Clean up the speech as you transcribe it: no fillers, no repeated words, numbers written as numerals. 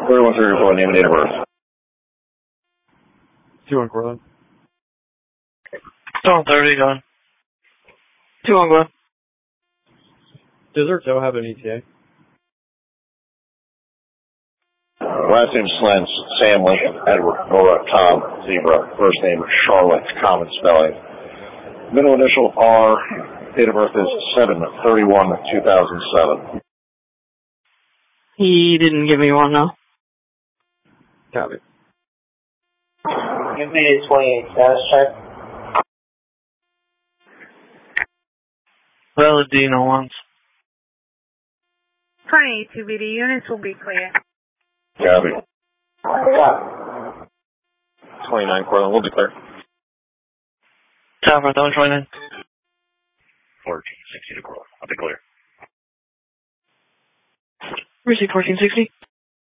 Everyone through your full name and date of birth. 2-1 Cortland. 2-1-30, John. 2-1 Glenn. Does our tow have an ETA? Last name Slens, Sam Lincoln, Edward, Nora, Tom, Zebra. First name Charlotte, common spelling. Middle initial R. Date of birth is 7/31/2007. He didn't give me one, no. Copy. Give me a 28 status check. Valid Dino once. 22 BD units will be clear. Copy. 29 Cortland, we'll be clear. Time for 29. 1460 to Cortland. I'll be clear. Receipt 1460.